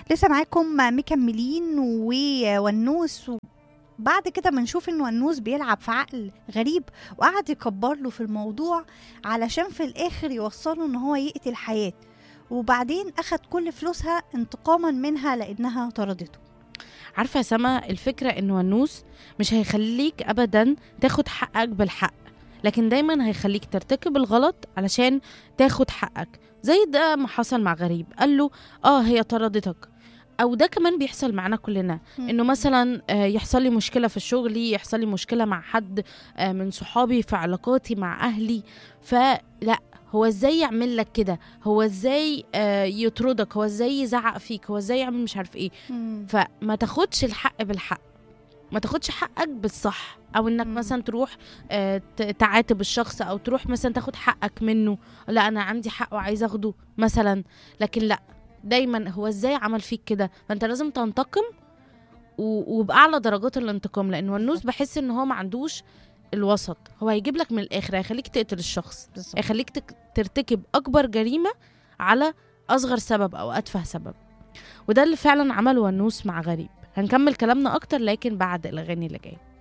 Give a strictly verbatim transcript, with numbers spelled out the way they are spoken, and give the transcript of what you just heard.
لسه معاكم مكملين وونوس. بعد كده بنشوف ان ونوس بيلعب في عقل غريب وقعد يكبر له في الموضوع علشان في الاخر يوصله ان هو يقتل حياة، وبعدين اخد كل فلوسها انتقاما منها لانها طردته. عارفة يا سما، الفكرة ان ونوس مش هيخليك ابدا تاخد حقك بالحق، لكن دايما هيخليك ترتكب الغلط علشان تاخد حقك. زي ده ما حصل مع غريب، قال له اه هي طردتك. او ده كمان بيحصل معنا كلنا، انه مثلا آه، يحصل لي مشكلة في الشغل، يحصل لي مشكلة مع حد آه، من صحابي، في علاقاتي مع اهلي. فلا، هو ازاي يعمل لك كده؟ هو ازاي آه، يطردك؟ هو ازاي يزعق فيك؟ هو ازاي يعمل مش عارف ايه؟ مم. فما تاخدش الحق بالحق، ما تاخدش حقك بالصح، او انك مم. مثلا تروح آه، ت- تعاتب الشخص، او تروح مثلا تاخد حقك منه. لا، انا عندي حق وعايزه اخده مثلا. لكن لا، دايما هو ازاي عمل فيك كده؟ فانت لازم تنتقم و- وبأعلى درجات الانتقام، لان النوس بالظبط. بحس ان هو ما عندوش الوسط. هو هيجيب لك من الاخر، هيخليك تقتل الشخص، بالظبط. هيخليك تك- ترتكب اكبر جريمه على اصغر سبب او اتفه سبب. وده اللي فعلا عمله ونوس مع غريب. هنكمل كلامنا اكتر لكن بعد الاغاني اللي جايه.